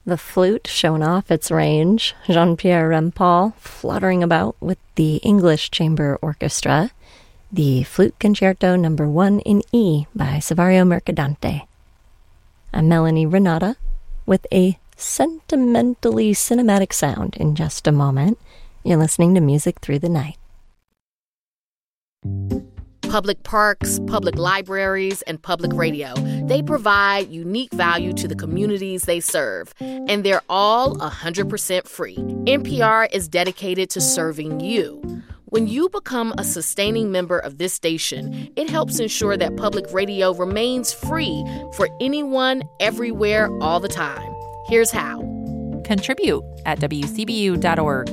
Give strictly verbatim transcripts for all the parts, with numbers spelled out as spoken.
the flute showing off its range, Jean-Pierre Rampal fluttering about with the English Chamber Orchestra, the Flute Concerto Number One in E by Saverio Mercadante. I'm Melanie Renata with a sentimentally cinematic sound in just a moment. You're listening to Music Through the Night. Public parks, public libraries, and public radio. They provide unique value to the communities they serve, and they're all one hundred percent free. N P R is dedicated to serving you. When you become a sustaining member of this station, it helps ensure that public radio remains free for anyone, everywhere, all the time. Here's how. Contribute at W C B U dot org.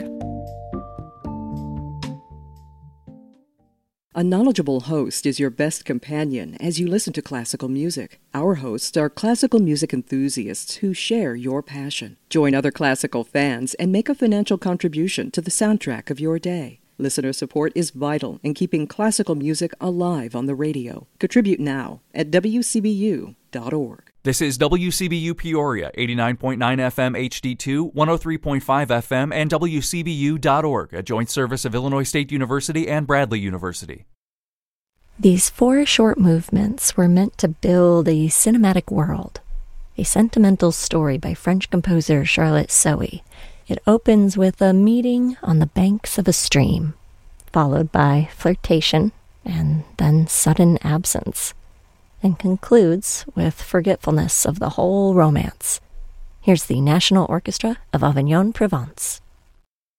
A knowledgeable host is your best companion as you listen to classical music. Our hosts are classical music enthusiasts who share your passion. Join other classical fans and make a financial contribution to the soundtrack of your day. Listener support is vital in keeping classical music alive on the radio. Contribute now at W C B U dot org. This is W C B U Peoria, eighty-nine point nine F M H D two, one oh three point five F M, and W C B U dot org, a joint service of Illinois State University and Bradley University. These four short movements were meant to build a cinematic world, a sentimental story by French composer Charlotte Sohi. It opens with a meeting on the banks of a stream, followed by flirtation and then sudden absence, and concludes with forgetfulness of the whole romance. Here's the National Orchestra of Avignon, Provence.